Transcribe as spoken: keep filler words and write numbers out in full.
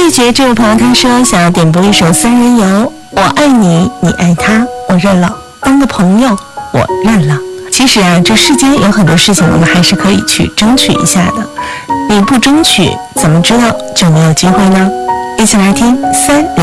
这一节这位朋友他说想要点播一首三人游，我爱你，你爱他，我认了，当个朋友我认了。其实啊，这世间有很多事情我们还是可以去争取一下的，你不争取怎么知道就没有机会呢？一起来听三人